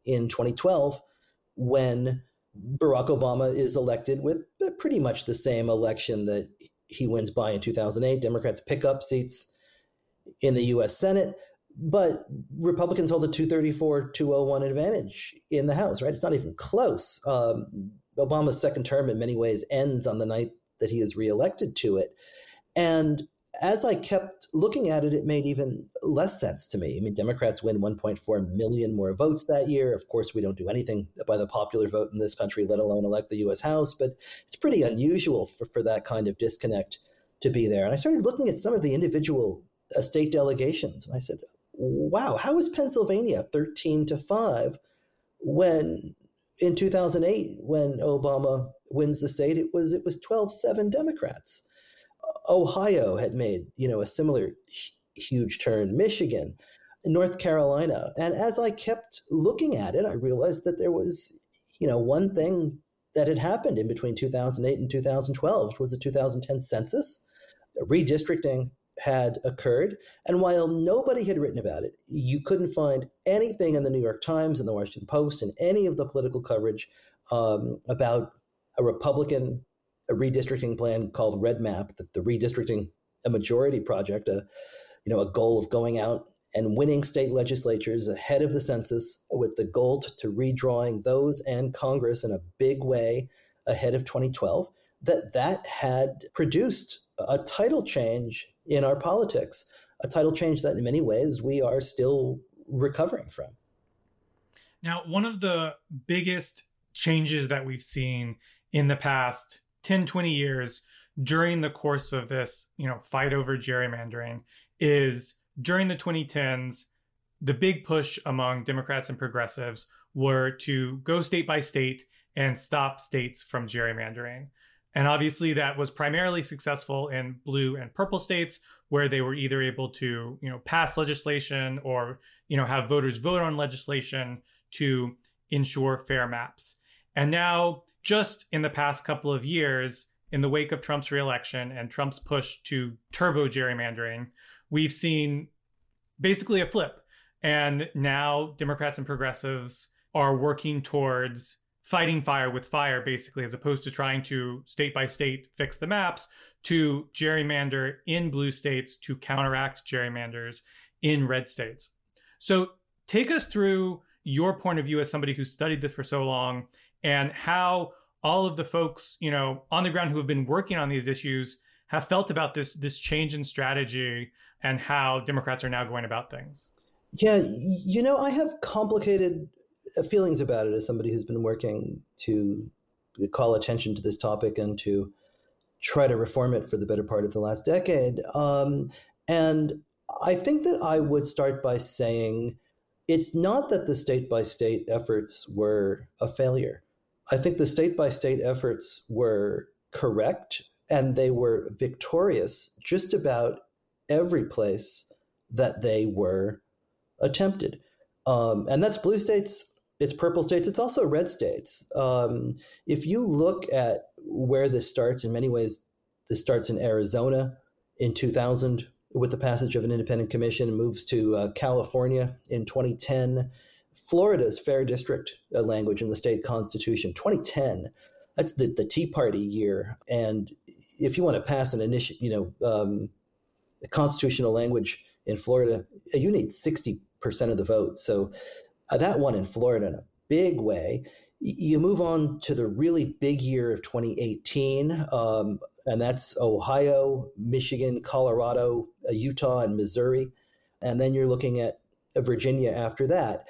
in 2012 when Barack Obama is elected with pretty much the same election that he wins by in 2008. Democrats pick up seats in the U.S. Senate, but Republicans hold a 234-201 advantage in the House, right? It's not even close. Obama's second term in many ways ends on the night that he is reelected to it. And as I kept looking at it, it made even less sense to me. I mean, Democrats win 1.4 million more votes that year. Of course, we don't do anything by the popular vote in this country, let alone elect the U.S. House. But it's pretty unusual for that kind of disconnect to be there. And I started looking at some of the individual state delegations. And I said, wow, how is Pennsylvania 13-5 when in 2008, when Obama wins the state, it was 12-7 Democrats. Ohio had made, a similar huge turn, Michigan, North Carolina. And as I kept looking at it, I realized that there was, one thing that had happened in between 2008 and 2012, which was the 2010 census. Redistricting had occurred. And while nobody had written about it, you couldn't find anything in the New York Times and the Washington Post and any of the political coverage about a Republican redistricting plan called Red Map, the redistricting a majority project, a goal of going out and winning state legislatures ahead of the census with the goal to redrawing those and Congress in a big way ahead of 2012, that had produced a tidal change in our politics, a tidal change that in many ways we are still recovering from. Now, one of the biggest changes that we've seen in the past 10, 20 years during the course of this, fight over gerrymandering is during the 2010s, the big push among Democrats and progressives were to go state by state and stop states from gerrymandering. And obviously that was primarily successful in blue and purple states where they were either able to, pass legislation or, have voters vote on legislation to ensure fair maps. And now, just in the past couple of years, in the wake of Trump's reelection and Trump's push to turbo gerrymandering, we've seen basically a flip. And now Democrats and progressives are working towards fighting fire with fire, basically, as opposed to trying to state by state fix the maps, to gerrymander in blue states to counteract gerrymanders in red states. So take us through your point of view as somebody who's studied this for so long and how all of the folks, on the ground who have been working on these issues have felt about this change in strategy and how Democrats are now going about things. Yeah, I have complicated feelings about it as somebody who's been working to call attention to this topic and to try to reform it for the better part of the last decade. And I think that I would start by saying it's not that the state-by-state efforts were a failure. I think the state-by-state efforts were correct and they were victorious just about every place that they were attempted. And that's blue states, it's purple states, it's also red states. If you look at where this starts, in many ways, this starts in Arizona in 2000 with the passage of an independent commission, and moves to California in 2010. Florida's fair district language in the state constitution, 2010, that's the Tea Party year. And if you want to pass a constitutional language in Florida, you need 60% of the vote. So that won in Florida in a big way. You move on to the really big year of 2018, and that's Ohio, Michigan, Colorado, Utah, and Missouri. And then you're looking at Virginia after that.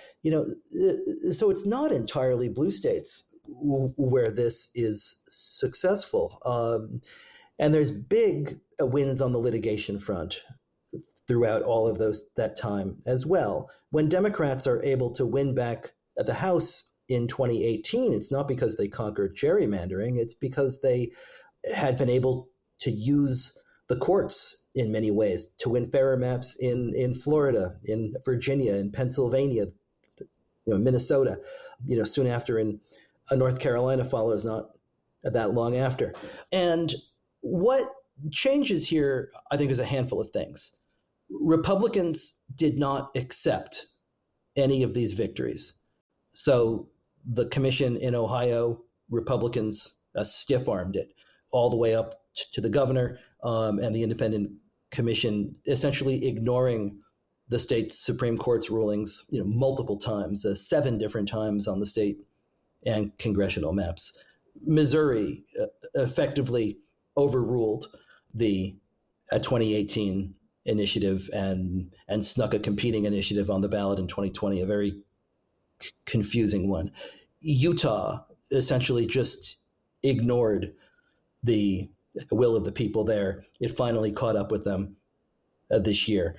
So it's not entirely blue states where this is successful. And there's big wins on the litigation front throughout all of that time as well. When Democrats are able to win back at the House in 2018, it's not because they conquered gerrymandering, it's because they had been able to use the courts in many ways to win fairer maps in Florida, in Virginia, in Pennsylvania, Minnesota, soon after in North Carolina follows not that long after. And what changes here, I think, is a handful of things. Republicans did not accept any of these victories. So the commission in Ohio, Republicans stiff-armed it all the way up to the governor, and the independent commission essentially ignoring the state Supreme Court's rulings, multiple times, 7 different times on the state and congressional maps. Missouri effectively overruled the 2018 initiative and snuck a competing initiative on the ballot in 2020, a very confusing one. Utah essentially just ignored the will of the people there. It finally caught up with them this year.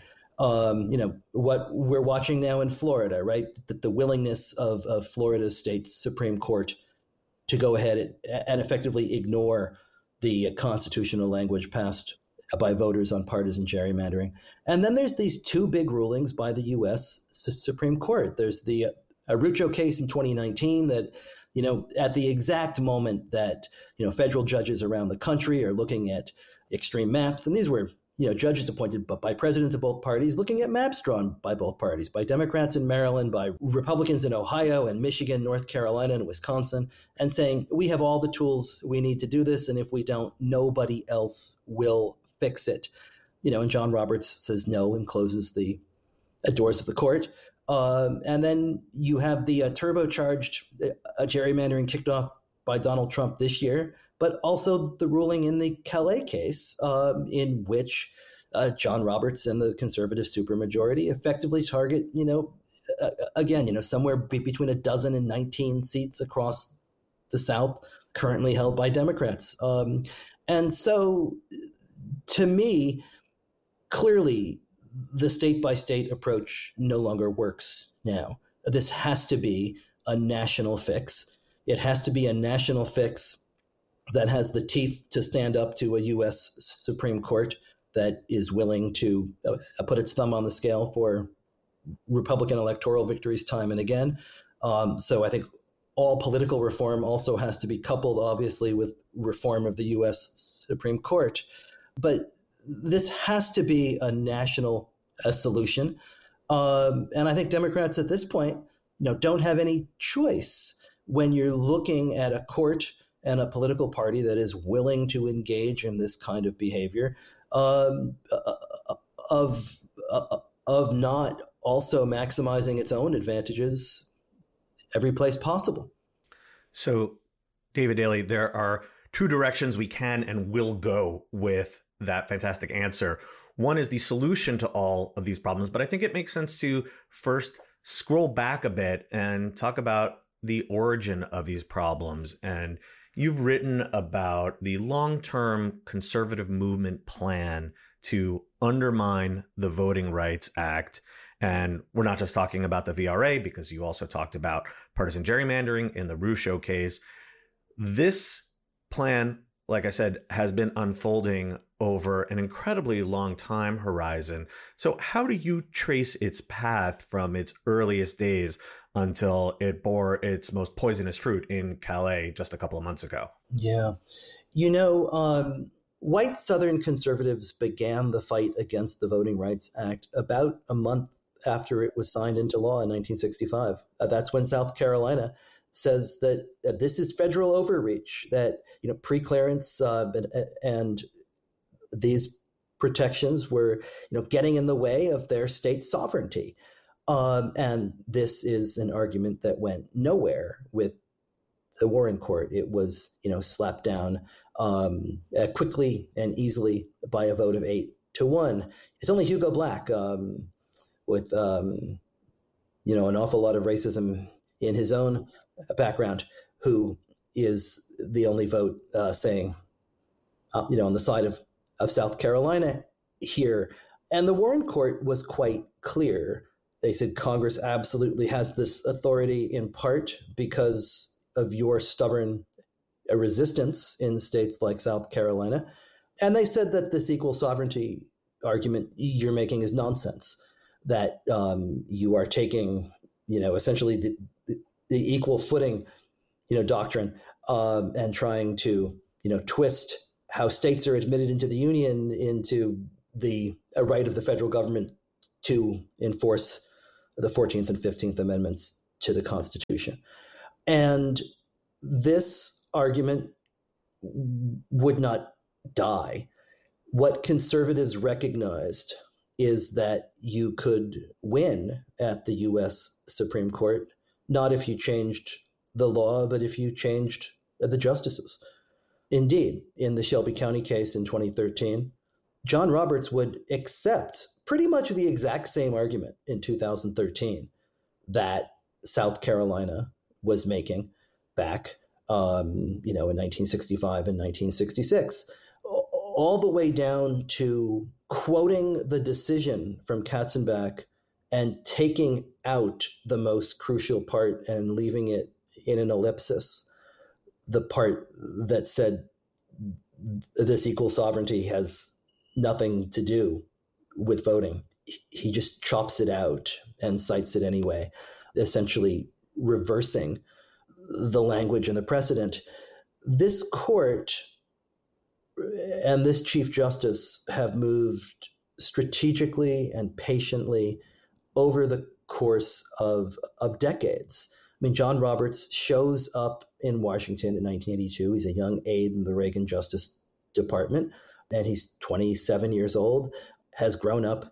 What we're watching now in Florida, right? The willingness of Florida's state Supreme Court to go ahead and effectively ignore the constitutional language passed by voters on partisan gerrymandering. And then there's these 2 big rulings by the U.S. Supreme Court. There's the Arucho case in 2019 that, at the exact moment that, federal judges around the country are looking at extreme maps, and these were judges appointed by presidents of both parties, looking at maps drawn by both parties, by Democrats in Maryland, by Republicans in Ohio and Michigan, North Carolina, and Wisconsin, and saying, we have all the tools we need to do this, and if we don't, nobody else will fix it. And John Roberts says no and closes the doors of the court. And then you have the turbocharged gerrymandering kicked off by Donald Trump this year, but also the ruling in the Calais case, in which John Roberts and the conservative supermajority effectively target, somewhere between a dozen and 19 seats across the South currently held by Democrats. And so, to me, clearly, the state-by-state approach no longer works now. This has to be a national fix. It has to be a national fix that has the teeth to stand up to a U.S. Supreme Court that is willing to put its thumb on the scale for Republican electoral victories time and again. So I think all political reform also has to be coupled, obviously, with reform of the U.S. Supreme Court. But this has to be a national solution. And I think Democrats at this point, don't have any choice when you're looking at a court and a political party that is willing to engage in this kind of behavior, of not also maximizing its own advantages every place possible. So, David Daley, there are 2 directions we can and will go with that fantastic answer. One is the solution to all of these problems, but I think it makes sense to first scroll back a bit and talk about the origin of these problems. And you've written about the long-term conservative movement plan to undermine the Voting Rights Act. And we're not just talking about the VRA, because you also talked about partisan gerrymandering in the Rucho case. This plan, like I said, has been unfolding over an incredibly long time horizon. So how do you trace its path from its earliest days until it bore its most poisonous fruit in Calais just a couple of months ago? Yeah. White Southern conservatives began the fight against the Voting Rights Act about a month after it was signed into law in 1965. That's when South Carolina says that this is federal overreach, that preclearance and these protections were getting in the way of their state sovereignty. And this is an argument that went nowhere with the Warren Court. It was slapped down quickly and easily by a vote of 8-1. It's only Hugo Black with an awful lot of racism in his own background who is the only vote saying on the side of South Carolina here. And the Warren Court was quite clear. They said Congress absolutely has this authority in part because of your stubborn resistance in states like South Carolina. And they said that this equal sovereignty argument you're making is nonsense, that you are taking, essentially the equal footing, doctrine and trying to, twist how states are admitted into the union into a right of the federal government to enforce the 14th and 15th Amendments to the Constitution. And this argument would not die. What conservatives recognized is that you could win at the US Supreme Court, not if you changed the law, but if you changed the justices. Indeed, in the Shelby County case in 2013, John Roberts would accept pretty much the exact same argument in 2013 that South Carolina was making back, in 1965 and 1966, all the way down to quoting the decision from Katzenbach and taking out the most crucial part and leaving it in an ellipsis, the part that said this equal sovereignty has nothing to do with voting. He just chops it out and cites it anyway, essentially reversing the language and the precedent. This court and this Chief Justice have moved strategically and patiently over the course of decades. I mean, John Roberts shows up in Washington in 1982. He's a young aide in the Reagan Justice Department, and he's 27 years old, has grown up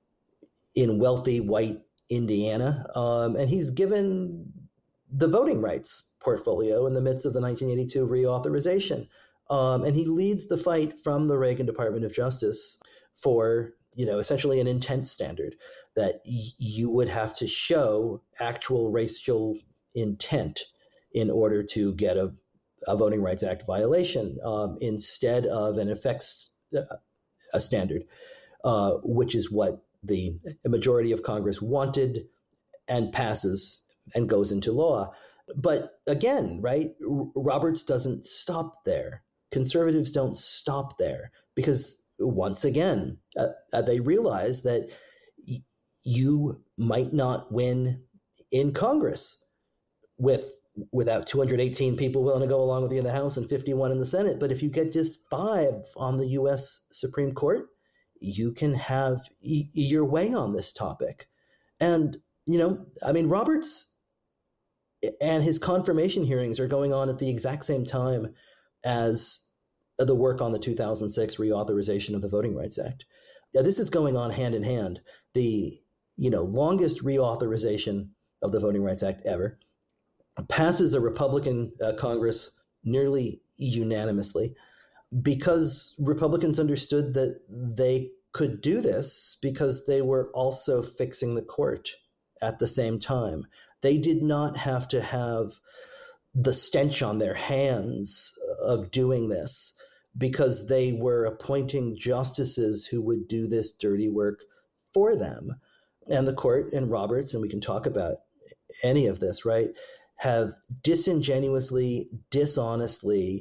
in wealthy white Indiana, and he's given the voting rights portfolio in the midst of the 1982 reauthorization. And he leads the fight from the Reagan Department of Justice for, essentially an intent standard that you would have to show actual racial intent in order to get a Voting Rights Act violation, instead of an effects standard, which is what the majority of Congress wanted and passes and goes into law. But again, right, Roberts doesn't stop there. Conservatives don't stop there because, once again, they realize that you might not win in Congress without 218 people willing to go along with you in the House and 51 in the Senate. But if you get just 5 on the U.S. Supreme Court, you can have your way on this topic. And, Roberts and his confirmation hearings are going on at the exact same time as the work on the 2006 reauthorization of the Voting Rights Act. This is going on hand in hand. The longest reauthorization of the Voting Rights Act ever passes a Republican Congress nearly unanimously because Republicans understood that they could do this because they were also fixing the court at the same time. They did not have to have the stench on their hands of doing this because they were appointing justices who would do this dirty work for them. And the court and Roberts, and we can talk about any of this, right, have disingenuously, dishonestly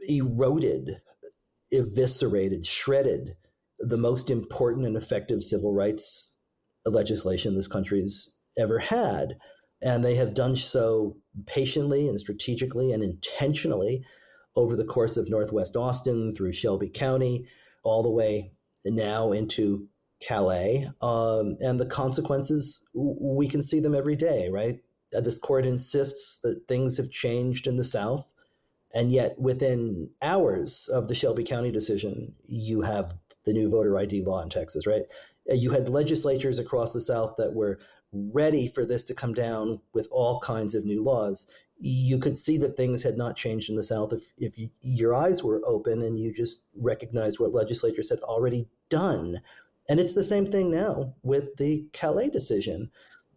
eroded, eviscerated, shredded the most important and effective civil rights legislation this country's ever had. And they have done so patiently and strategically and intentionally over the course of Northwest Austin, through Shelby County, all the way now into Calais. And the consequences, we can see them every day, right? This court insists that things have changed in the South. And yet within hours of the Shelby County decision, you have the new voter ID law in Texas, right? You had legislatures across the South that were ready for this to come down with all kinds of new laws. You could see that things had not changed in the South if your eyes were open and you just recognized what legislatures had already done. And it's the same thing now with the Calais decision.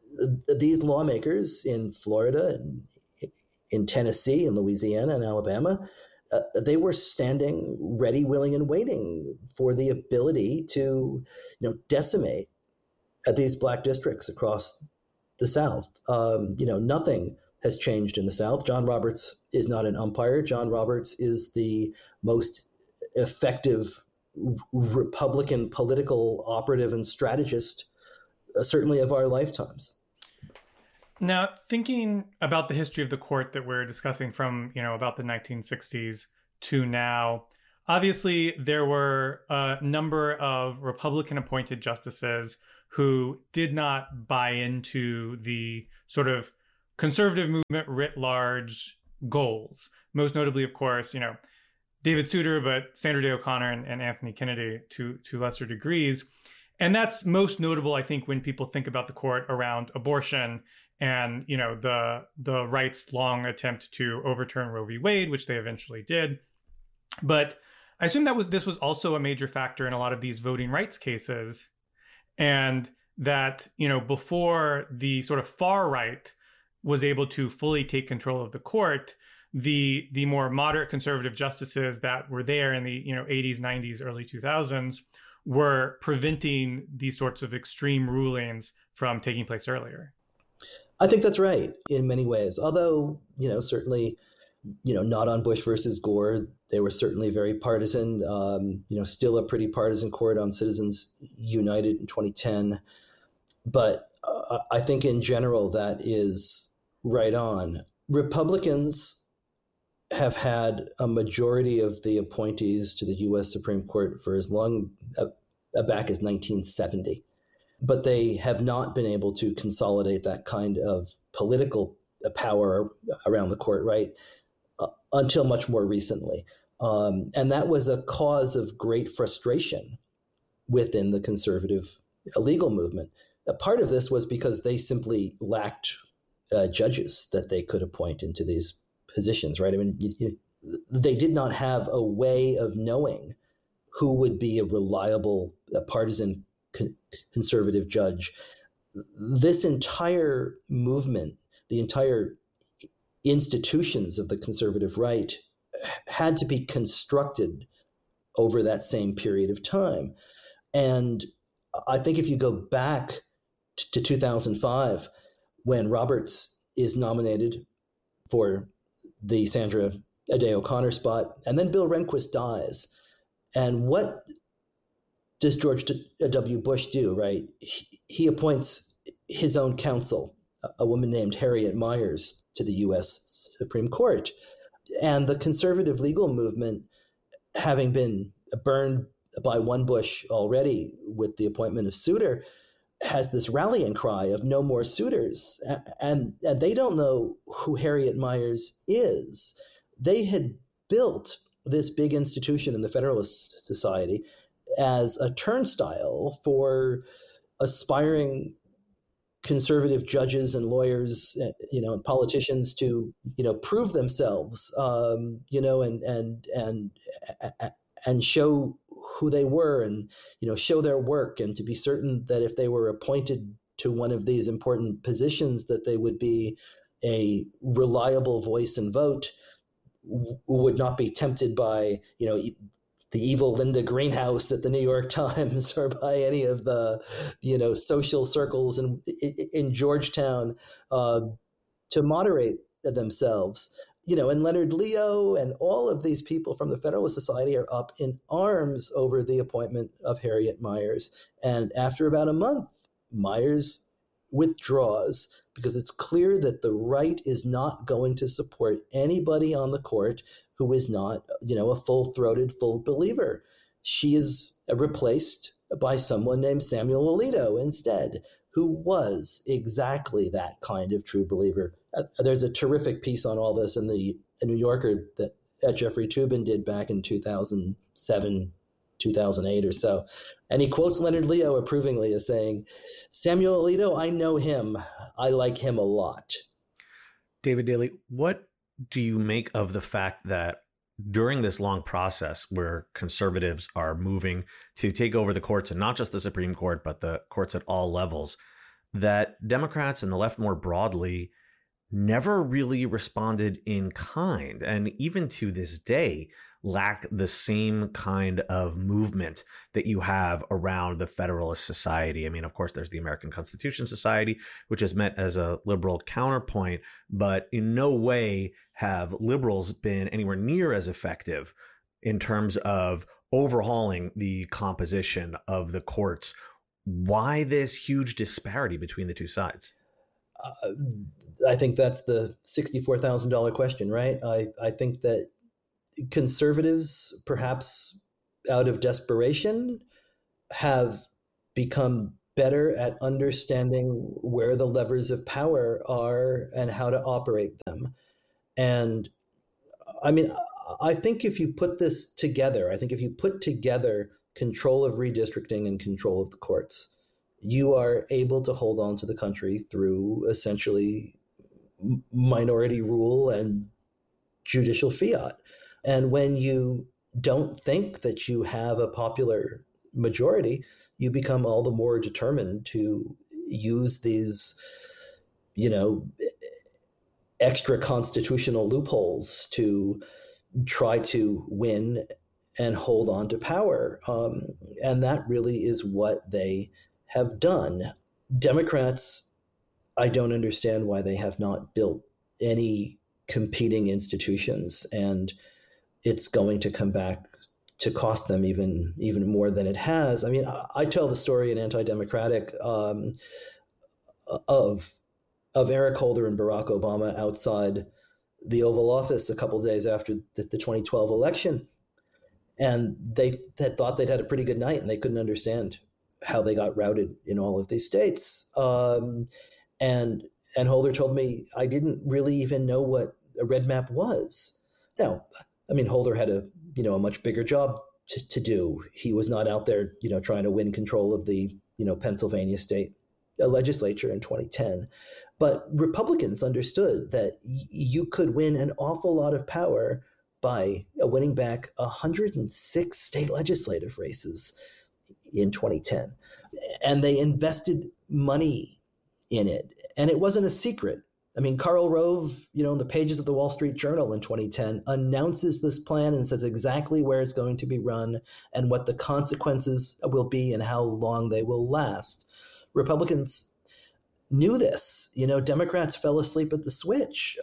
These lawmakers in Florida and in Tennessee and Louisiana and Alabama, they were standing ready, willing, and waiting for the ability to, decimate these Black districts across the South. Nothing has changed in the South. John Roberts is not an umpire. John Roberts is the most effective Republican political operative and strategist, certainly of our lifetimes. Now, thinking about the history of the court that we're discussing from, about the 1960s to now, obviously there were a number of Republican appointed justices who did not buy into the sort of conservative movement writ large goals. Most notably, of course, David Souter, but Sandra Day O'Connor and Anthony Kennedy to lesser degrees. And that's most notable, I think, when people think about the court around abortion and, the right's long attempt to overturn Roe v. Wade, which they eventually did. But I assume this was also a major factor in a lot of these voting rights cases. And that, before the sort of far right was able to fully take control of the court, the more moderate conservative justices that were there in the 80s, 90s, early 2000s were preventing these sorts of extreme rulings from taking place earlier. I think that's right in many ways. Although, certainly, not on Bush versus Gore. They were certainly very partisan, still a pretty partisan court on Citizens United in 2010. But I think in general, that is right on. Republicans have had a majority of the appointees to the U.S. Supreme Court for as long back as 1970. But they have not been able to consolidate that kind of political power around the court, right, until much more recently. And that was a cause of great frustration within the conservative legal movement. A part of this was because they simply lacked judges that they could appoint into these positions, right? I mean, they did not have a way of knowing who would be a reliable, partisan conservative judge. This entire movement, the entire institutions of the conservative right had to be constructed over that same period of time. And I think if you go back to 2005, when Roberts is nominated for the Sandra Day O'Connor spot, and then Bill Rehnquist dies. And what does George W. Bush do, right? He appoints his own counsel, a woman named Harriet Miers, to the U.S. Supreme Court. And the conservative legal movement, having been burned by one Bush already with the appointment of Souter, has this rallying cry of no more Souters. And they don't know who Harriet Miers is. They had built this big institution in the Federalist Society as a turnstile for aspiring conservative judges and lawyers, and politicians to, prove themselves, and show who they were and, show their work, and to be certain that if they were appointed to one of these important positions, that they would be a reliable voice and vote, would not be tempted by, the evil Linda Greenhouse at the New York Times or by any of the, social circles in Georgetown to moderate themselves. And Leonard Leo and all of these people from the Federalist Society are up in arms over the appointment of Harriet Miers. And after about a month, Miers withdraws because it's clear that the right is not going to support anybody on the court who is not, a full-throated, full believer. She is replaced by someone named Samuel Alito instead, who was exactly that kind of true believer. There's a terrific piece on all this in the New Yorker that Jeffrey Toobin did back in 2007, 2008 or so. And he quotes Leonard Leo approvingly as saying, "Samuel Alito, I know him. I like him a lot." David Daley, what do you make of the fact that during this long process where conservatives are moving to take over the courts, and not just the Supreme Court, but the courts at all levels, that Democrats and the left more broadly never really responded in kind, and even to this day lack the same kind of movement that you have around the Federalist Society? I mean, of course, there's the American Constitution Society, which is meant as a liberal counterpoint, but in no way have liberals been anywhere near as effective in terms of overhauling the composition of the courts. Why this huge disparity between the two sides? I think that's the $64,000 question, right? I think that conservatives, perhaps out of desperation, have become better at understanding where the levers of power are and how to operate them. And I mean, I think if you put this together, I think if you put together control of redistricting and control of the courts, you are able to hold on to the country through essentially minority rule and judicial fiat. And when you don't think that you have a popular majority, you become all the more determined to use these, extra constitutional loopholes to try to win and hold on to power. And that really is what they have done. Democrats, I don't understand why they have not built any competing institutions, and it's going to come back to cost them even more than it has. I mean, I tell the story in Anti-Democratic of Eric Holder and Barack Obama outside the Oval Office a couple of days after the 2012 election. And they had thought they'd had a pretty good night, and they couldn't understand how they got routed in all of these states. And Holder told me, I didn't really even know what a red map was. Now, I mean, Holder had a much bigger job to do. He was not out there, trying to win control of the, Pennsylvania state legislature in 2010. But Republicans understood that you could win an awful lot of power by winning back 106 state legislative races in 2010. And they invested money in it. And it wasn't a secret. I mean, Karl Rove, in the pages of the Wall Street Journal in 2010, announces this plan and says exactly where it's going to be run and what the consequences will be and how long they will last. Republicans knew this. Democrats fell asleep at the switch.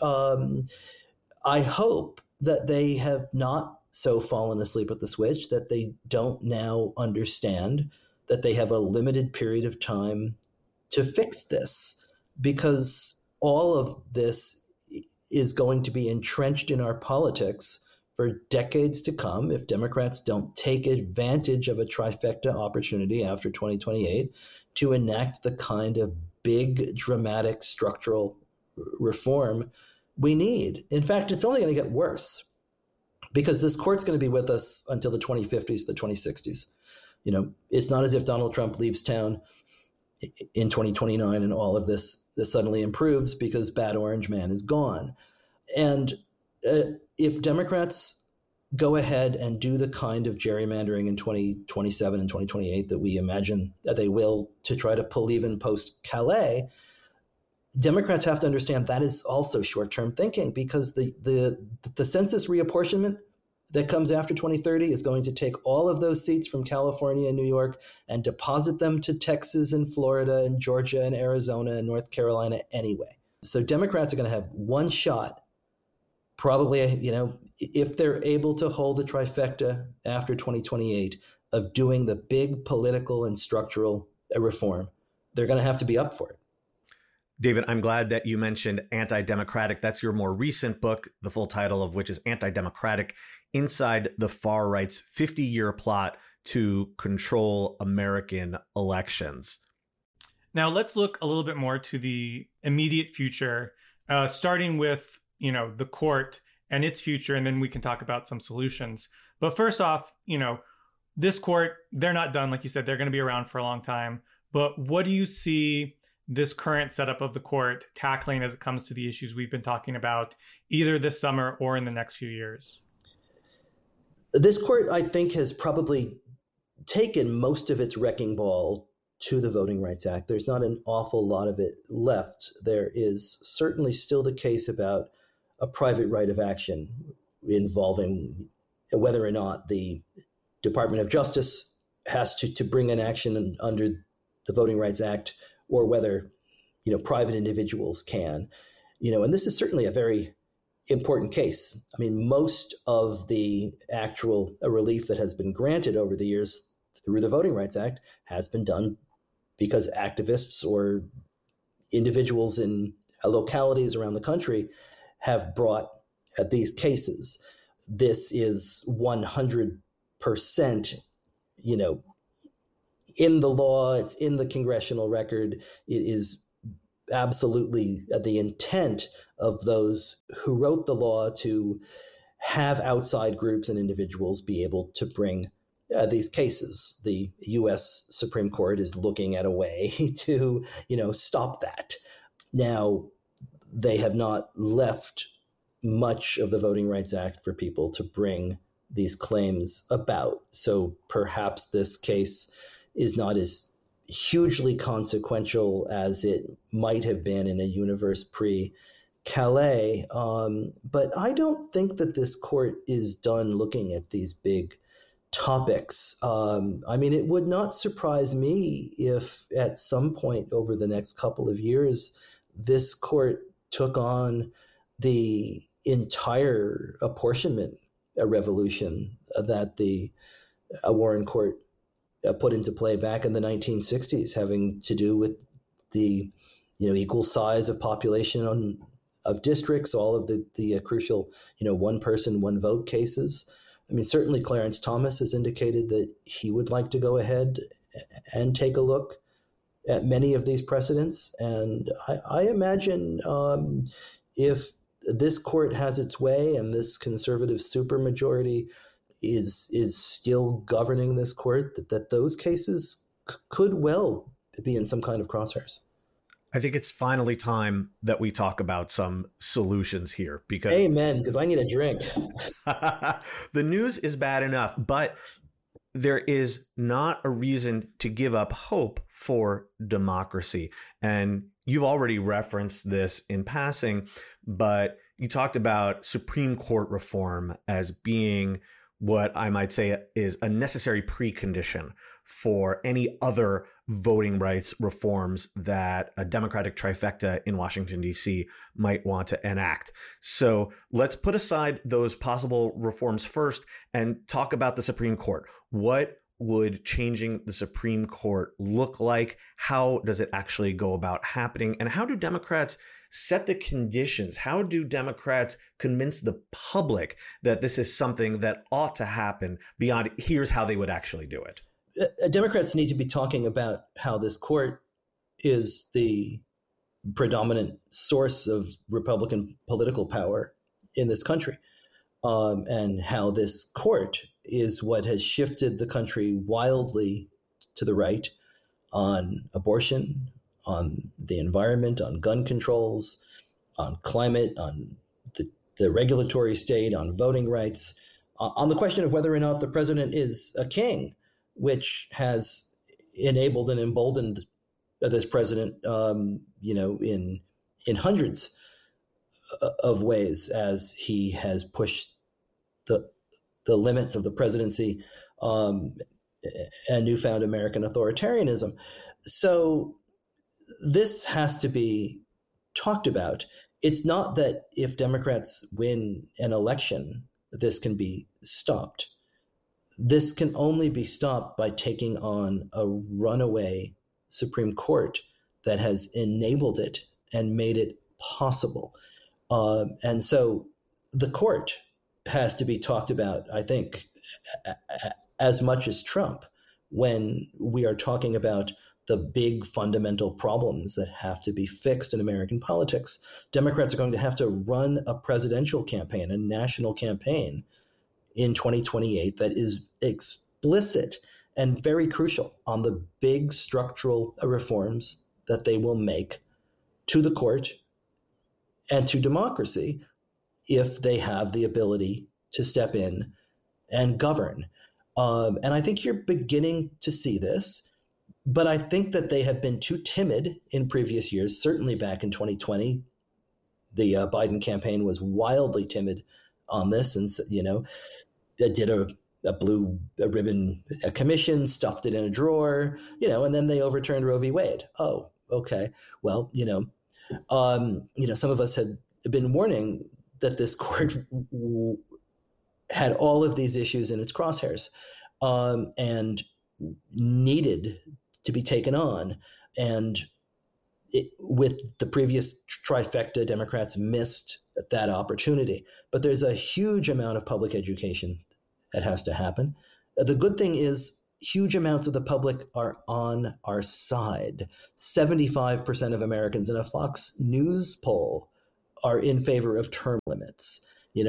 I hope that they have not so fallen asleep at the switch that they don't now understand that they have a limited period of time to fix this, because all of this is going to be entrenched in our politics for decades to come if Democrats don't take advantage of a trifecta opportunity after 2028 to enact the kind of big, dramatic structural reform we need. In fact, it's only going to get worse, because this court's going to be with us until the 2050s, the 2060s. It's not as if Donald Trump leaves town in 2029 and all of this suddenly improves because bad orange man is gone. And if Democrats go ahead and do the kind of gerrymandering in 2027 and 2028 that we imagine that they will to try to pull even post-Calais, Democrats have to understand that is also short-term thinking, because the census reapportionment that comes after 2030 is going to take all of those seats from California and New York and deposit them to Texas and Florida and Georgia and Arizona and North Carolina anyway. So Democrats are going to have one shot, probably, if they're able to hold the trifecta after 2028 of doing the big political and structural reform. They're going to have to be up for it. David, I'm glad that you mentioned Anti-Democratic. That's your more recent book, the full title of which is Anti-Democratic: Inside the Far Right's 50-Year Plot to Control American Elections. Now let's look a little bit more to the immediate future, starting with, the court and its future, and then we can talk about some solutions. But first off, this court, they're not done. Like you said, they're going to be around for a long time. But what do you see this current setup of the court tackling as it comes to the issues we've been talking about, either this summer or in the next few years? This court, I think, has probably taken most of its wrecking ball to the Voting Rights Act. There's not an awful lot of it left. There is certainly still the case about a private right of action involving whether or not the Department of Justice has to bring an action under the Voting Rights Act, or whether, private individuals can, and this is certainly a very important case. I mean, most of the actual relief that has been granted over the years through the Voting Rights Act has been done because activists or individuals in localities around the country have brought these cases. This is 100%, in the law, it's in the congressional record. It is absolutely the intent of those who wrote the law to have outside groups and individuals be able to bring these cases. The U.S. Supreme Court is looking at a way to, stop that. Now, they have not left much of the Voting Rights Act for people to bring these claims about. So perhaps this case is not as hugely consequential as it might have been in a universe pre-Calais. But I don't think that this court is done looking at these big topics. It would not surprise me if at some point over the next couple of years, this court took on the entire apportionment revolution that the Warren Court put into play back in the 1960s, having to do with the equal size of population of districts, all of the crucial one person, one vote cases. Certainly Clarence Thomas has indicated that he would like to go ahead and take a look at many of these precedents. And I imagine if this court has its way and this conservative supermajority is still governing this court, that those cases could well be in some kind of crosshairs. I think it's finally time that we talk about some solutions here, because amen, because I need a drink. The news is bad enough, but there is not a reason to give up hope for democracy. And you've already referenced this in passing, but you talked about Supreme Court reform as being what I might say is a necessary precondition for any other voting rights reforms that a Democratic trifecta in Washington, D.C. might want to enact. So let's put aside those possible reforms first and talk about the Supreme Court. What would changing the Supreme Court look like? How does it actually go about happening? And how do Democrats set the conditions? How do Democrats convince the public that this is something that ought to happen beyond here's how they would actually do it? Democrats need to be talking about how this court is the predominant source of Republican political power in this country, and how this court is what has shifted the country wildly to the right on abortion, on the environment, on gun controls, on climate, on the regulatory state, on voting rights, on the question of whether or not the president is a king, which has enabled and emboldened this president, in hundreds of ways as he has pushed the limits of the presidency and newfound American authoritarianism. So this has to be talked about. It's not that if Democrats win an election, this can be stopped. This can only be stopped by taking on a runaway Supreme Court that has enabled it and made it possible. And so the court has to be talked about, I think, as much as Trump when we are talking about the big fundamental problems that have to be fixed in American politics. Democrats are going to have to run a presidential campaign, a national campaign in 2028 that is explicit and very crucial on the big structural reforms that they will make to the court and to democracy if they have the ability to step in and govern. And I think you're beginning to see this, but I think that they have been too timid in previous years. Certainly back in 2020, the Biden campaign was wildly timid on this, and they did a blue ribbon commission, stuffed it in a drawer, and then they overturned Roe v. Wade. Oh, okay. Well, some of us had been warning that this court had all of these issues in its crosshairs and needed to be taken on. And with the previous trifecta, Democrats missed that opportunity. But there's a huge amount of public education that has to happen. The good thing is huge amounts of the public are on our side. 75% of Americans in a Fox News poll are in favor of term limits.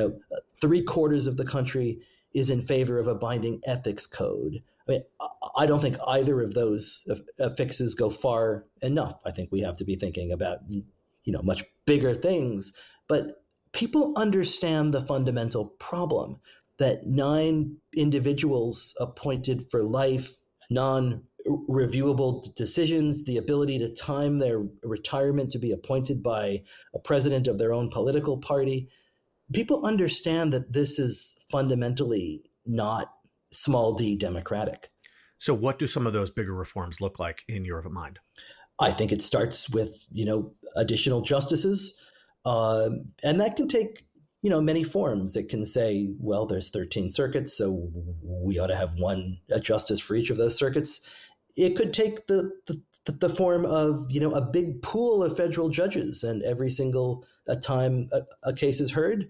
3/4 of the country is in favor of a binding ethics code. I mean, I don't think either of those fixes go far enough. I think we have to be thinking about, much bigger things. But people understand the fundamental problem that 9 individuals appointed for life, non-reviewable decisions, the ability to time their retirement to be appointed by a president of their own political party. People understand that this is fundamentally not small d democratic. So what do some of those bigger reforms look like in your mind? I think it starts with, additional justices. And that can take, many forms. It can say, well, there's 13 circuits, so we ought to have a justice for each of those circuits. It could take the form of, a big pool of federal judges, and every single time a case is heard,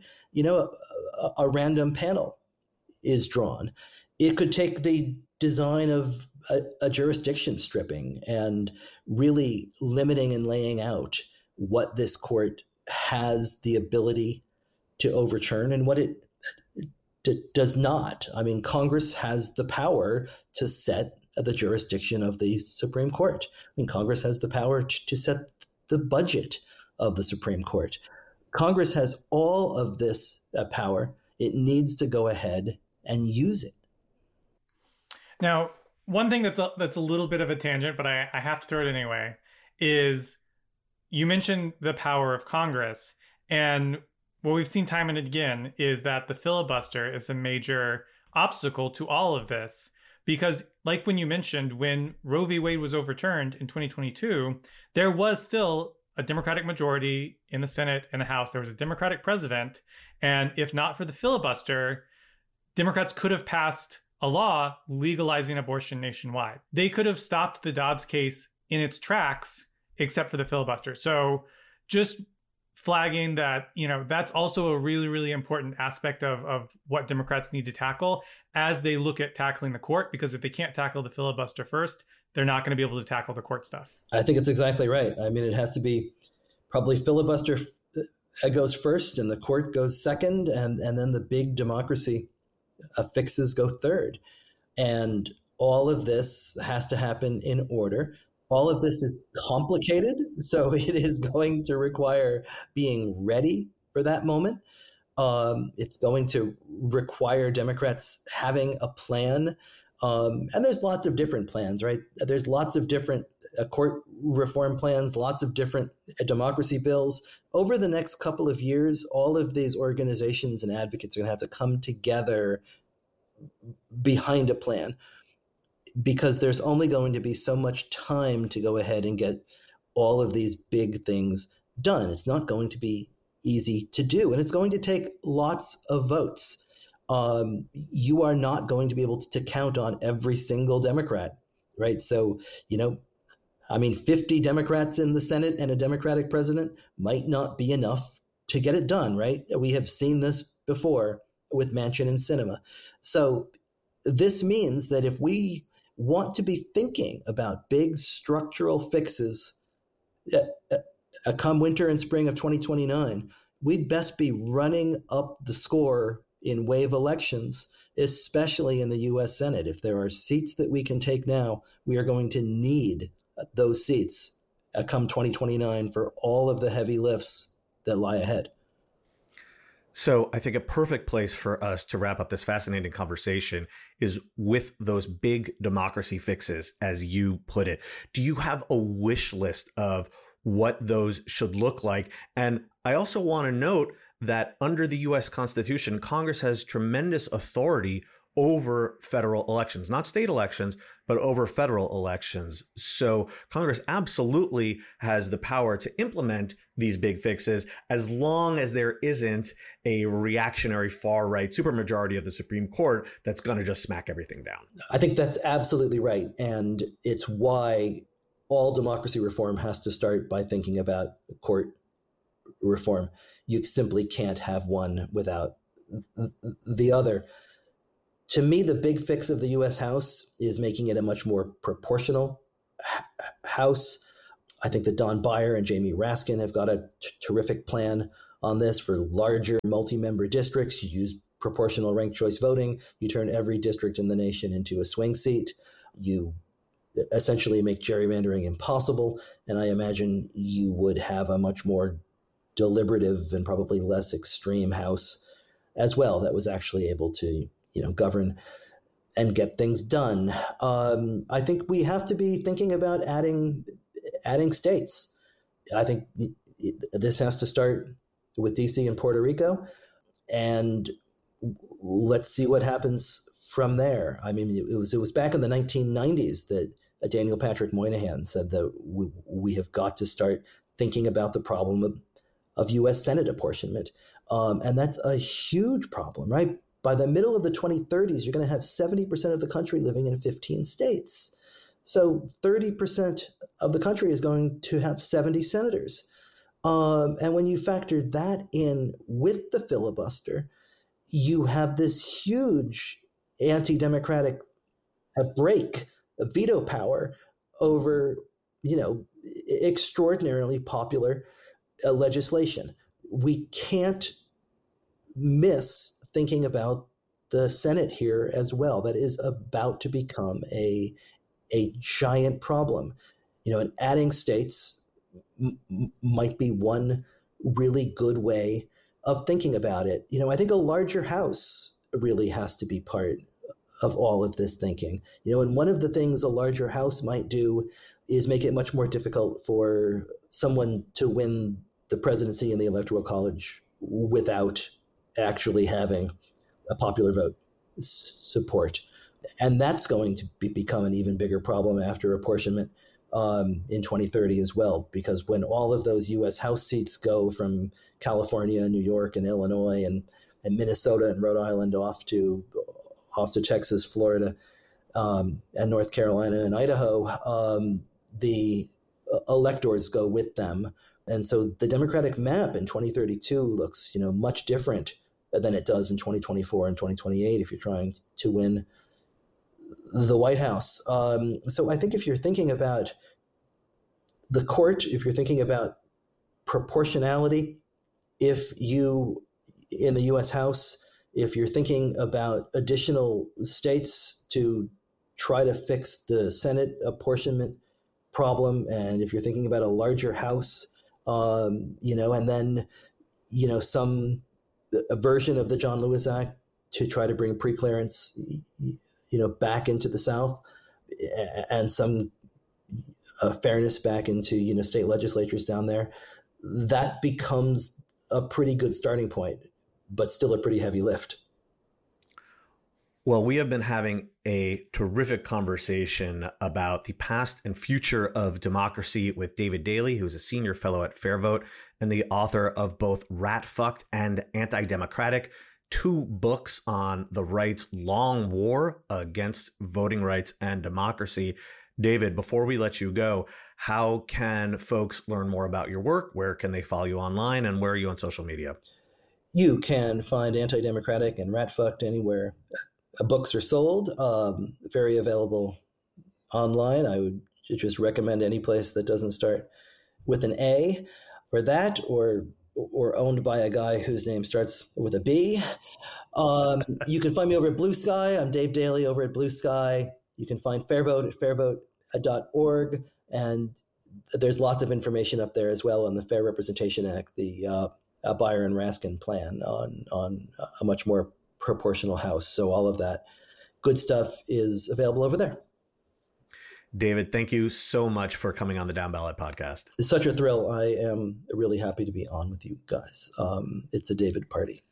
a random panel is drawn. It could take the design of a jurisdiction stripping and really limiting and laying out what this court has the ability to overturn and what it does not. I mean, Congress has the power to set the jurisdiction of the Supreme Court. I mean, Congress has the power to set the budget of the Supreme Court. Congress has all of this power. It needs to go ahead and use it. Now, one thing that's a little bit of a tangent, but I have to throw it anyway, is you mentioned the power of Congress. And what we've seen time and again is that the filibuster is a major obstacle to all of this. Because like when you mentioned, when Roe v. Wade was overturned in 2022, there was still a Democratic majority in the Senate and the House. There was a Democratic president. And if not for the filibuster, Democrats could have passed a law legalizing abortion nationwide. They could have stopped the Dobbs case in its tracks, except for the filibuster. So just flagging that, that's also a really, really important aspect of what Democrats need to tackle as they look at tackling the court, because if they can't tackle the filibuster first, they're not going to be able to tackle the court stuff. I think it's exactly right. I mean, it has to be probably filibuster goes first and the court goes second, and then the big democracy fixes go third. And all of this has to happen in order. All of this is complicated, so it is going to require being ready for that moment. It's going to require Democrats having a plan. And there's lots of different plans, right? There's lots of different court reform plans, lots of different democracy bills. Over the next couple of years, all of these organizations and advocates are going to have to come together behind a plan, because there's only going to be so much time to go ahead and get all of these big things done. It's not going to be easy to do, and it's going to take lots of votes. You are not going to be able to count on every single Democrat, right? So, 50 Democrats in the Senate and a Democratic president might not be enough to get it done, right? We have seen this before with Manchin and Sinema. So this means that if we want to be thinking about big structural fixes come winter and spring of 2029, we'd best be running up the score in wave elections, especially in the U.S. Senate. If there are seats that we can take now, we are going to need those seats come 2029 for all of the heavy lifts that lie ahead. So I think a perfect place for us to wrap up this fascinating conversation is with those big democracy fixes, as you put it. Do you have a wish list of what those should look like? And I also want to note that under the U.S. Constitution, Congress has tremendous authority over federal elections, not state elections, but over federal elections. So Congress absolutely has the power to implement these big fixes as long as there isn't a reactionary far-right supermajority of the Supreme Court that's going to just smack everything down. I think that's absolutely right. And it's why all democracy reform has to start by thinking about court reform. You simply can't have one without the other. To me, the big fix of the U.S. House is making it a much more proportional House. I think that Don Beyer and Jamie Raskin have got a terrific plan on this for larger multi-member districts. You use proportional ranked choice voting. You turn every district in the nation into a swing seat. You essentially make gerrymandering impossible. And I imagine you would have a much more deliberative and probably less extreme House as well that was actually able to, govern and get things done. I think we have to be thinking about adding states. I think this has to start with DC and Puerto Rico, and let's see what happens from there. I mean, it was back in the 1990s that Daniel Patrick Moynihan said that we have got to start thinking about the problem of U.S. Senate apportionment, and that's a huge problem, right? By the middle of the 2030s, you're going to have 70% of the country living in 15 states. So 30% of the country is going to have 70 senators. And when you factor that in with the filibuster, you have this huge anti-democratic break of veto power over, extraordinarily popular legislation. We can't miss thinking about the Senate here as well. That is about to become a giant problem. And adding states might be one really good way of thinking about it. I think a larger House really has to be part of all of this thinking. And one of the things a larger House might do is make it much more difficult for someone to win the presidency in the Electoral College without actually having a popular vote support. And that's going to become an even bigger problem after apportionment in 2030 as well, because when all of those U.S. House seats go from California, New York, and Illinois, and Minnesota and Rhode Island off to Texas, Florida, and North Carolina and Idaho, the electors go with them. And so the Democratic map in 2032 looks, much different than it does in 2024 and 2028 if you're trying to win the White House. So I think if you're thinking about the court, if you're thinking about proportionality, if you, in the U.S. House, if you're thinking about additional states to try to fix the Senate apportionment problem, and if you're thinking about a larger House, and then, a version of the John Lewis Act to try to bring preclearance, back into the South, and some fairness back into, state legislatures down there, that becomes a pretty good starting point, but still a pretty heavy lift. Well, we have been having a terrific conversation about the past and future of democracy with David Daley, who's a senior fellow at FairVote and the author of both Rat Fucked and Anti-Democratic, 2 books on the right's long war against voting rights and democracy. David, before we let you go, how can folks learn more about your work? Where can they follow you online, and where are you on social media? You can find Anti-Democratic and Rat Fucked anywhere books are sold, very available online. I would just recommend any place that doesn't start with an A for that, or owned by a guy whose name starts with a B. You can find me over at Blue Sky. I'm Dave Daley over at Blue Sky. You can find FairVote at fairvote.org. And there's lots of information up there as well on the Fair Representation Act, the Beyer and Raskin plan on a much more proportional House. So all of that good stuff is available over there. David, thank you so much for coming on the Down Ballot podcast. It's such a thrill. I am really happy to be on with you guys. It's a David party.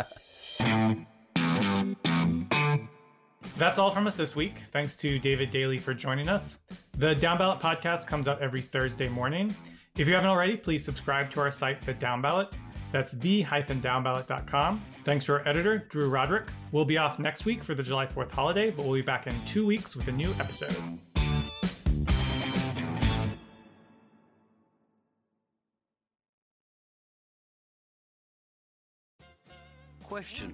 That's all from us this week. Thanks to David Daley for joining us. The Down Ballot podcast comes out every Thursday morning. If you haven't already, please subscribe to our site, The Down Ballot. That's the-downballot.com. Thanks to our editor, Drew Roderick. We'll be off next week for the July 4th holiday, but we'll be back in 2 weeks with a new episode. Question: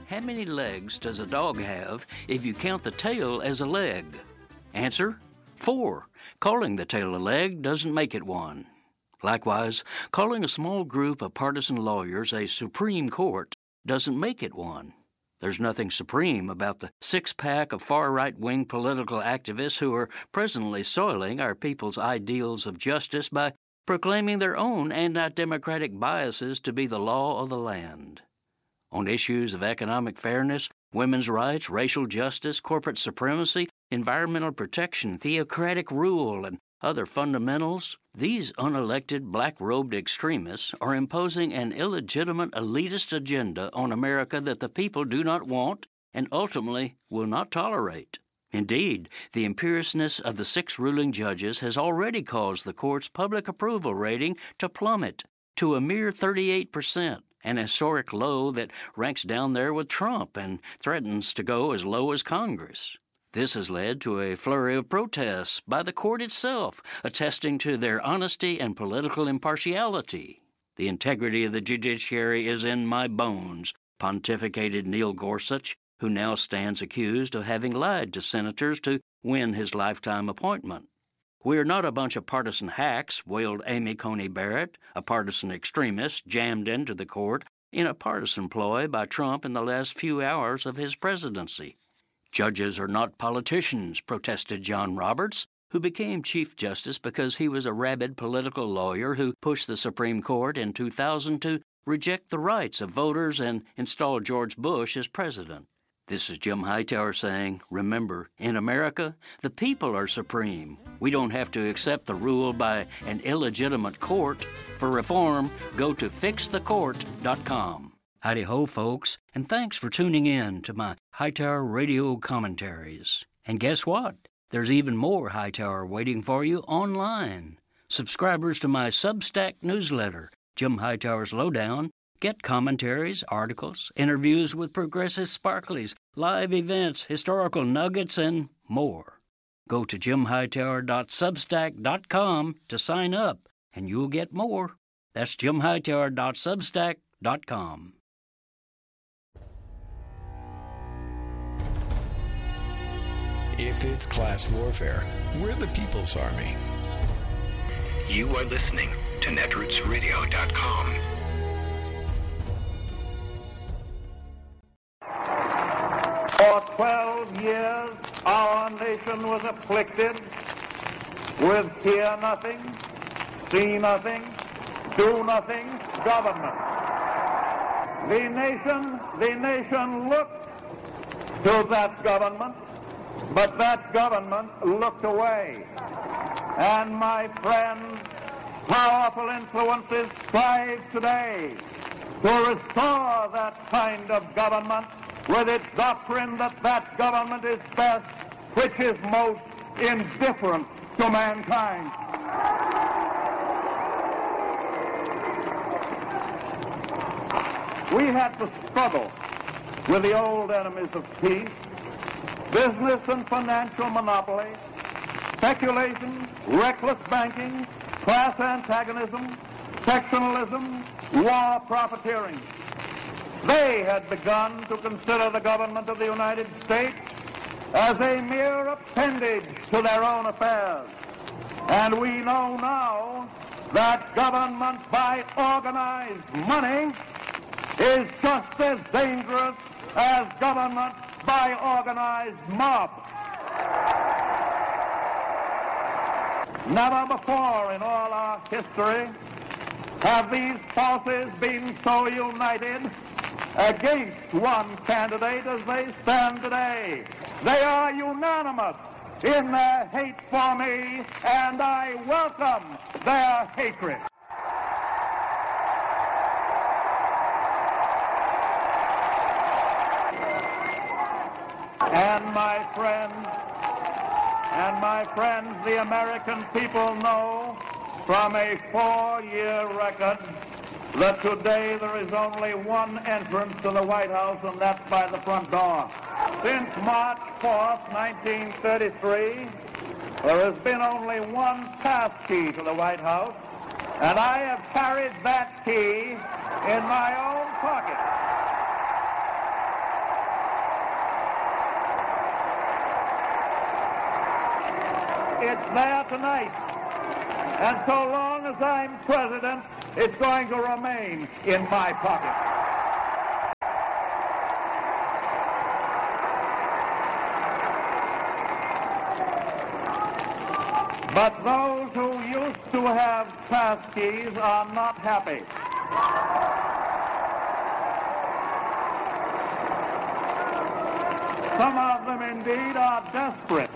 How many legs does a dog have if you count the tail as a leg? Answer, 4. Calling the tail a leg doesn't make it one. Likewise, calling a small group of partisan lawyers a Supreme Court doesn't make it one. There's nothing supreme about the six-pack of far-right-wing political activists who are presently soiling our people's ideals of justice by proclaiming their own anti-democratic biases to be the law of the land. On issues of economic fairness, women's rights, racial justice, corporate supremacy, environmental protection, theocratic rule, and other fundamentals, these unelected black-robed extremists are imposing an illegitimate elitist agenda on America that the people do not want and ultimately will not tolerate. Indeed, the imperiousness of the 6 ruling judges has already caused the court's public approval rating to plummet to a mere 38%, an historic low that ranks down there with Trump and threatens to go as low as Congress. This has led to a flurry of protests by the court itself, attesting to their honesty and political impartiality. The integrity of the judiciary is in my bones, pontificated Neil Gorsuch, who now stands accused of having lied to senators to win his lifetime appointment. "We're not a bunch of partisan hacks," wailed Amy Coney Barrett, a partisan extremist jammed into the court in a partisan ploy by Trump in the last few hours of his presidency. "Judges are not politicians," protested John Roberts, who became Chief Justice because he was a rabid political lawyer who pushed the Supreme Court in 2000 to reject the rights of voters and install George Bush as president. This is Jim Hightower saying, remember, in America, the people are supreme. We don't have to accept the rule by an illegitimate court. For reform, go to fixthecourt.com. Howdy-ho, folks, and thanks for tuning in to my Hightower radio commentaries. And guess what? There's even more Hightower waiting for you online. Subscribers to my Substack newsletter, Jim Hightower's Lowdown, get commentaries, articles, interviews with progressive sparklies, live events, historical nuggets, and more. Go to jimhightower.substack.com to sign up, and you'll get more. That's jimhightower.substack.com. If it's class warfare, we're the People's Army. You are listening to netrootsradio.com. For 12 years, our nation was afflicted with hear nothing, see nothing, do nothing government. The nation looked to that government, but that government looked away. And my friends, powerful influences strive today to restore that kind of government with its doctrine that that government is best, which is most indifferent to mankind. We had to struggle with the old enemies of peace, business and financial monopoly, speculation, reckless banking, class antagonism, sectionalism, war profiteering. They had begun to consider the government of the United States as a mere appendage to their own affairs. And we know now that government by organized money is just as dangerous as government by organized mob. Never before in all our history have these forces been so united against one candidate as they stand today. They are unanimous in their hate for me, and I welcome their hatred. And my friends, the American people know from a 4-year record that today there is only one entrance to the White House, and that's by the front door. Since March 4th, 1933, there has been only one pass key to the White House, and I have carried that key in my own pocket. it's there tonight. And so long as I'm president, it's going to remain in my pocket. But those who used to have pass keys are not happy. Some of them indeed are desperate.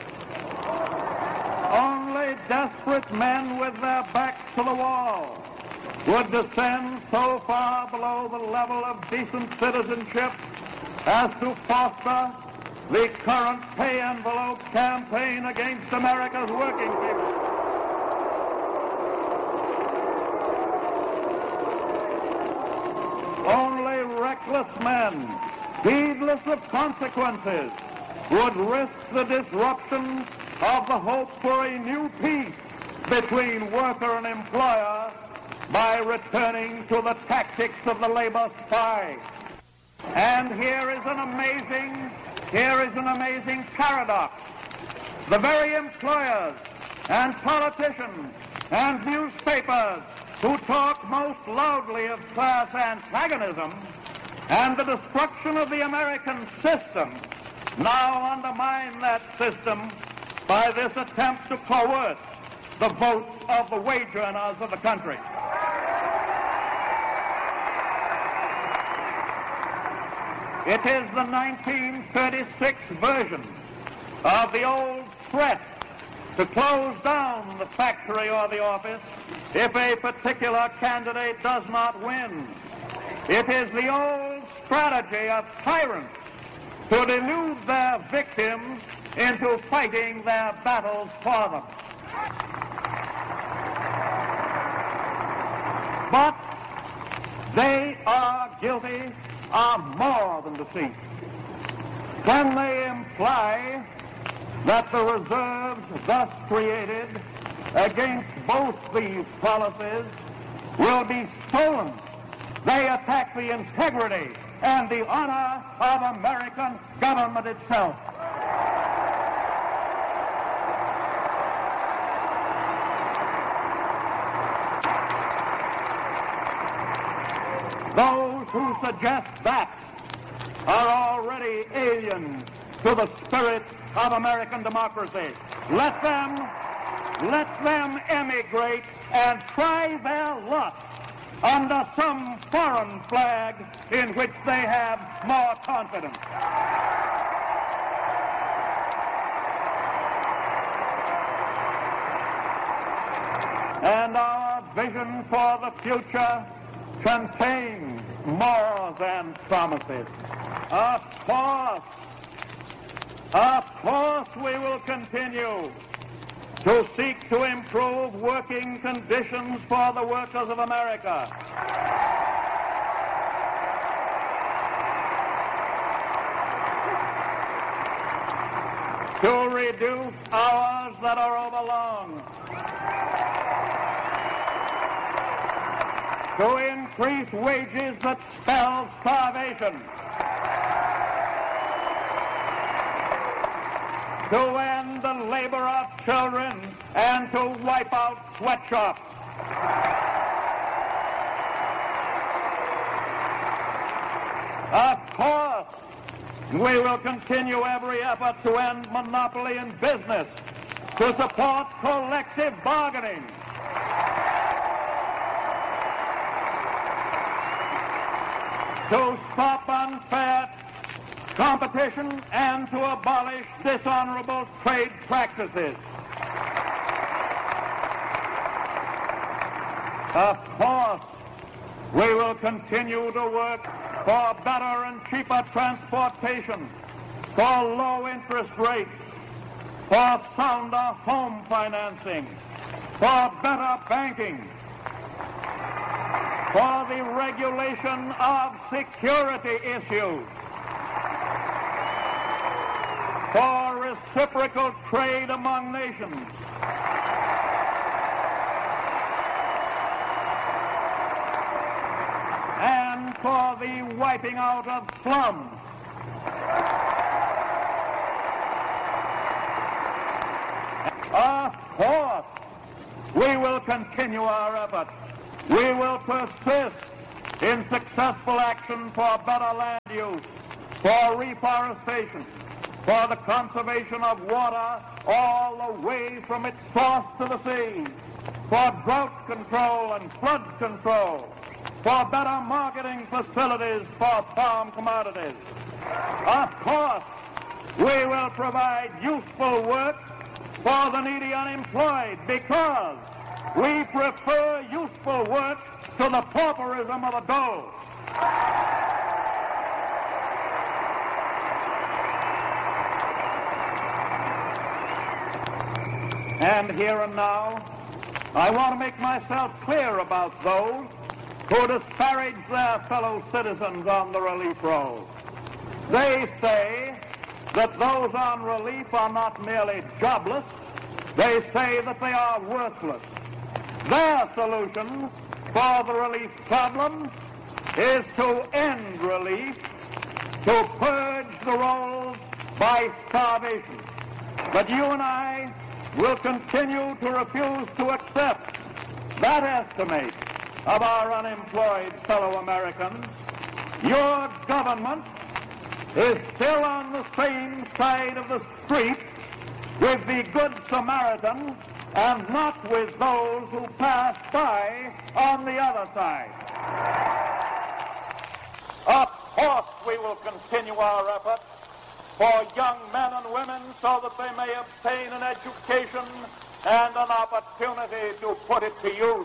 Only desperate men with their backs to the wall would descend so far below the level of decent citizenship as to foster the current pay envelope campaign against America's working people. Only reckless men, heedless of consequences, would risk the disruption of the hope for a new peace between worker and employer by returning to the tactics of the labor spy. And here is an amazing paradox. The very employers and politicians and newspapers who talk most loudly of class antagonism and the destruction of the American system now undermine that system by this attempt to coerce the votes of the wage earners of the country. It is the 1936 version of the old threat to close down the factory or the office if a particular candidate does not win. It is the old strategy of tyrants to delude their victims into fighting their battles for them. But they are guilty of more than deceit. Can they imply that the reserves thus created against both these policies will be stolen? They attack the integrity and the honor of American government itself. Those who suggest that are already alien to the spirit of American democracy. Let them emigrate and try their luck under some foreign flag in which they have more confidence. And our vision for the future contains more than promises. Of course we will continue to seek to improve working conditions for the workers of America. To reduce hours that are overlong. To increase wages that spell starvation. To end the labor of children and to wipe out sweatshops. Of course, we will continue every effort to end monopoly in business, to support collective bargaining, to stop unfair competition and to abolish dishonorable trade practices. Of course, we will continue to work for better and cheaper transportation, for low interest rates, for sounder home financing, for better banking, for the regulation of security issues, for reciprocal trade among nations, and for the wiping out of slums. Of course, we will continue our efforts. We will persist in successful action for better land use, for reforestation, for the conservation of water all the way from its source to the sea, for drought control and flood control, for better marketing facilities for farm commodities. Of course, we will provide useful work for the needy unemployed because we prefer useful work to the pauperism of the dole. And here and now, I want to make myself clear about those who disparage their fellow citizens on the relief rolls. They say that those on relief are not merely jobless, they say that they are worthless. Their solution for the relief problem is to end relief, to purge the rolls by starvation. But you and I will continue to refuse to accept that estimate of our unemployed fellow Americans. Your government is still on the same side of the street with the Good Samaritan and not with those who pass by on the other side. Of course, we will continue our efforts for young men and women so that they may obtain an education and an opportunity to put it to use.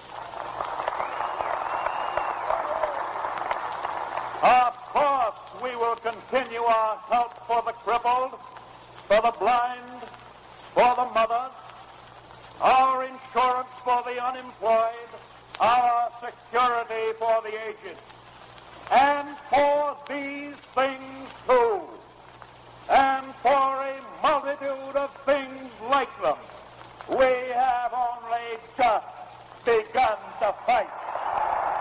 Of course, we will continue our help for the crippled, for the blind, for the mothers, our insurance for the unemployed, our security for the aged. And for these things too, and for a multitude of things like them, we have only just begun to fight.